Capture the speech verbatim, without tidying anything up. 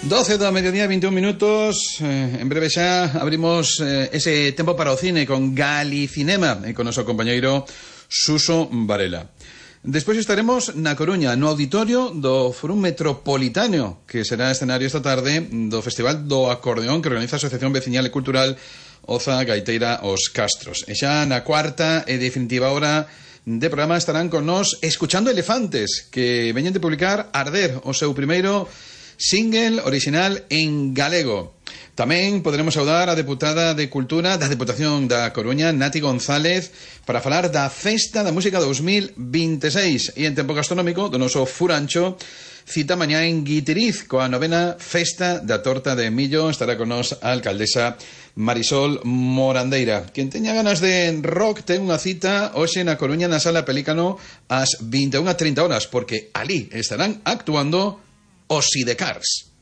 doce do mediodía, veintiún minutos. eh, En breve xa abrimos eh, ese tempo para o cine con Galicinema e con noso compañeiro Suso Varela. Despois estaremos na Coruña, no auditorio do Fórum Metropolitano, que será escenario esta tarde do Festival do Acordeón que organiza a Asociación Veciñal e Cultural Oza Gaiteira Os Castros. E xa na cuarta e definitiva hora de programa estarán con nós Escuchando Elefantes, que veñen de publicar Arder, o seu primeiro single original en galego. Tamén poderemos saudar a deputada de Cultura da Deputación da Coruña, Nati González, para falar da Festa da Música dos mil veintiséis. E en tempo gastronómico, do noso Furancho, cita mañá en Guitiriz coa novena Festa da Torta de Millo. Estará con nos a alcaldesa Marisol Morandeira. Quen teña ganas de rock ten unha cita hoxe na Coruña na Sala Pelícano ás vinte e unha e trinta horas, porque ali estarán actuando os Sidecars.